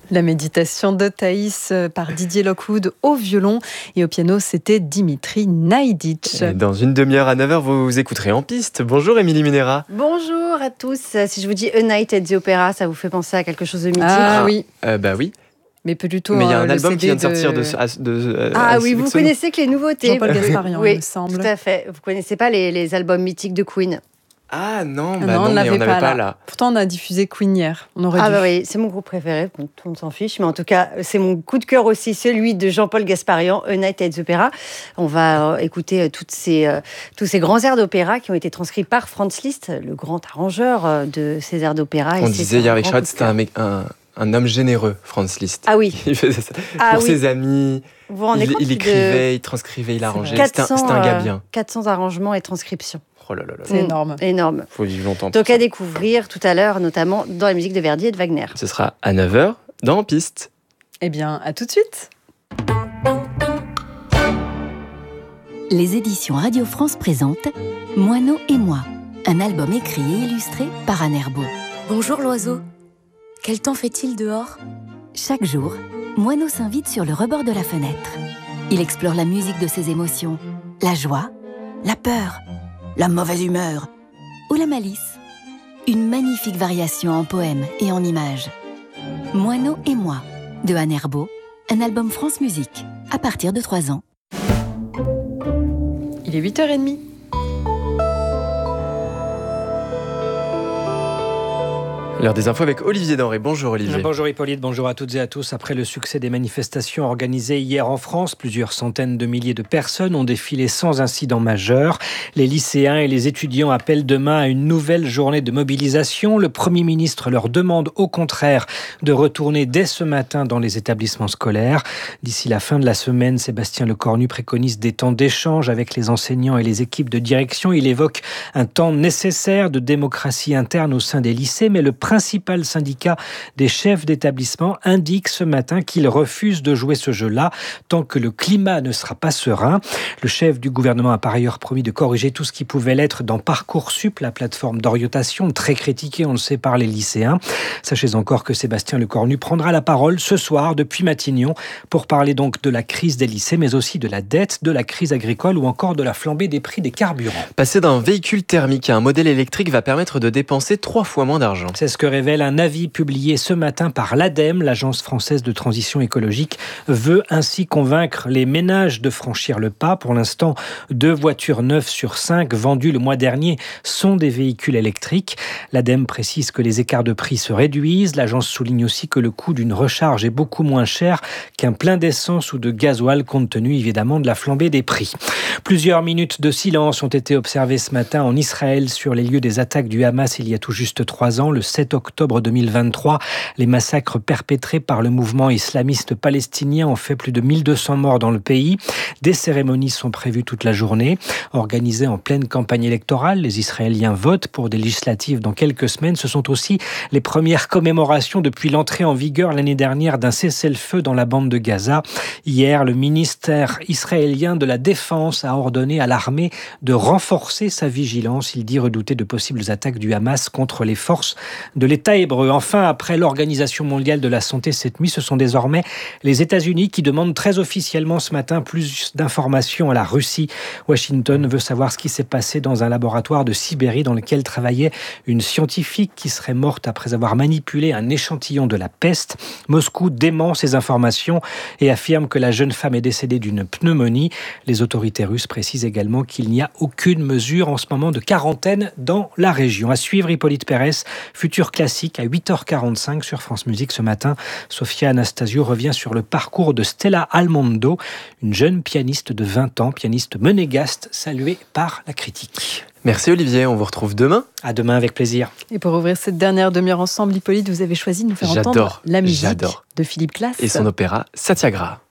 La méditation de Thaïs par Didier Lockwood au violon et au piano, c'était Dimitri Naïdic. Et dans une demi-heure à 9h, vous écouterez En Piste. Bonjour Émilie Munera. Bonjour à tous. Si je vous dis A Night at the Opera, ça vous fait penser à quelque chose de mythique? Ah oui. Bah oui. Mais plutôt. Mais il y a un album qui vient de sortir oui, vous connaissez que les nouveautés. Jean-Paul Gasparian, oui, il me semble. Tout à fait. Vous connaissez pas les albums mythiques de Queen? Ah non, non, on mais n'avait on n'avait pas là. Pourtant, on a diffusé Queen hier. On aurait dû. Bah oui, c'est mon groupe préféré. Bon, tout le monde s'en fiche, mais en tout cas, c'est mon coup de cœur aussi, celui de Jean-Paul Gasparian, A Night at the Opera. On va écouter tous ces grands airs d'opéra qui ont été transcrits par Franz Liszt, le grand arrangeur de ces airs d'opéra. On disait hier avec Charlotte, c'était un homme généreux, Franz Liszt. Ah oui. Il faisait ça pour ses amis. Il écrivait, il transcrivait, il arrangeait. C'était un gars bien. 400 arrangements et transcriptions. Oh là là là. C'est énorme. Énorme. Faut vivre longtemps. Donc à découvrir tout à l'heure, notamment dans la musique de Verdi et de Wagner. Ce sera à 9h dans En Piste. Eh bien, à tout de suite. Les éditions Radio France présentent Moineau et moi, un album écrit et illustré par Anne Herbeau. Bonjour l'oiseau. Quel temps fait-il dehors? Chaque jour, Moineau s'invite sur le rebord de la fenêtre. Il explore la musique de ses émotions, la joie, la peur, la mauvaise humeur ou la malice. Une magnifique variation en poèmes et en images. Moineau et moi, de Anne Herbeau, un album France Musique, à partir de 3 ans. Il est 8h30. L'heure des infos avec Olivier Denré. Bonjour Olivier. Bonjour Hippolyte, bonjour à toutes et à tous. Après le succès des manifestations organisées hier en France, plusieurs centaines de milliers de personnes ont défilé sans incident majeur. Les lycéens et les étudiants appellent demain à une nouvelle journée de mobilisation. Le Premier ministre leur demande au contraire de retourner dès ce matin dans les établissements scolaires. D'ici la fin de la semaine, Sébastien Lecornu préconise des temps d'échange avec les enseignants et les équipes de direction. Il évoque un temps nécessaire de démocratie interne au sein des lycées, mais le principal syndicat des chefs d'établissement indique ce matin qu'il refuse de jouer ce jeu-là tant que le climat ne sera pas serein. Le chef du gouvernement a par ailleurs promis de corriger tout ce qui pouvait l'être dans Parcoursup, la plateforme d'orientation très critiquée, on le sait, par les lycéens. Sachez encore que Sébastien Lecornu prendra la parole ce soir depuis Matignon pour parler donc de la crise des lycées, mais aussi de la dette, de la crise agricole ou encore de la flambée des prix des carburants. Passer d'un véhicule thermique à un modèle électrique va permettre de dépenser 3 fois moins d'argent. C'est ce que révèle un avis publié ce matin par l'ADEME, l'Agence française de transition écologique, veut ainsi convaincre les ménages de franchir le pas. Pour l'instant, 2 voitures neuves sur 5 vendues le mois dernier sont des véhicules électriques. L'ADEME précise que les écarts de prix se réduisent. L'agence souligne aussi que le coût d'une recharge est beaucoup moins cher qu'un plein d'essence ou de gasoil, compte tenu évidemment de la flambée des prix. Plusieurs minutes de silence ont été observées ce matin en Israël sur les lieux des attaques du Hamas il y a tout juste 3 ans, le 7 octobre 2023. Les massacres perpétrés par le mouvement islamiste palestinien ont fait plus de 1200 morts dans le pays. Des cérémonies sont prévues toute la journée. Organisées en pleine campagne électorale, les Israéliens votent pour des législatives dans quelques semaines. Ce sont aussi les premières commémorations depuis l'entrée en vigueur l'année dernière d'un cessez-le-feu dans la bande de Gaza. Hier, le ministère israélien de la Défense a ordonné à l'armée de renforcer sa vigilance. Il dit redouter de possibles attaques du Hamas contre les forces de l'État hébreu. Enfin, après l'Organisation mondiale de la santé cette nuit, ce sont désormais les États-Unis qui demandent très officiellement ce matin plus d'informations à la Russie. Washington veut savoir ce qui s'est passé dans un laboratoire de Sibérie dans lequel travaillait une scientifique qui serait morte après avoir manipulé un échantillon de la peste. Moscou dément ces informations et affirme que la jeune femme est décédée d'une pneumonie. Les autorités russes précisent également qu'il n'y a aucune mesure en ce moment de quarantaine dans la région. À suivre, Hippolyte Pérez, futur classique à 8h45 sur France Musique ce matin. Sophia Anastasio revient sur le parcours de Stella Almondo, une jeune pianiste de 20 ans, pianiste monégasque, saluée par la critique. Merci Olivier, on vous retrouve demain. À demain avec plaisir. Et pour ouvrir cette dernière demi-heure ensemble, Hippolyte, vous avez choisi de nous faire entendre la musique de Philippe Glass et son opéra Satyagraha.